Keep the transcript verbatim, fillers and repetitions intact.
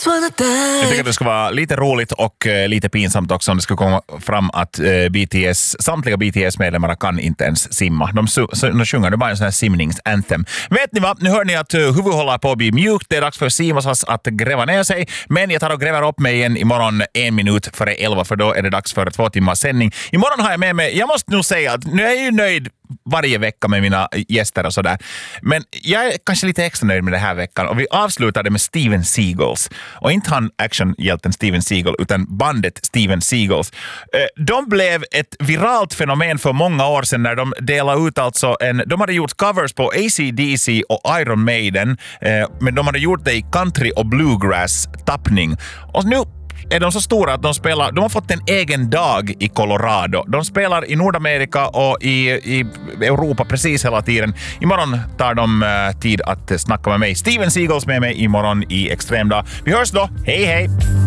Jag tycker att det ska vara lite roligt och uh, lite pinsamt också om det ska komma fram att uh, B T S, samtliga B T S-medlemmar kan inte ens simma. De, su- de sjunger, det är bara en sån här simningsanthem. Vet ni vad? Nu hör ni att uh, huvudet håller på att bli mjukt. Det är dags för Simosas att gräva ner sig. Men jag tar och gräver upp mig igen imorgon en minut före elva, för då är det dags för två timmars sändning. Imorgon har jag med mig, jag måste nog säga att nu är jag ju nöjd varje vecka med mina gäster och sådär. Men jag är kanske lite extra nöjd med den här veckan. Och vi avslutade med Steven Seagals. Och inte han actionhjälten Steven Seagal, utan bandet Steven Seagals. De blev ett viralt fenomen för många år sedan när de delade ut alltså en... De hade gjort covers på A C D C och Iron Maiden. Men de hade gjort det i country och bluegrass-tappning. Och nu är de så stora att de spelar, de har fått en egen dag i Colorado. De spelar i Nordamerika och i, i Europa precis hela tiden. Imorgon tar de uh, tid att snacka med mig. Steven Seagals med mig imorgon i Extremdag. Vi hörs då. Hej hej!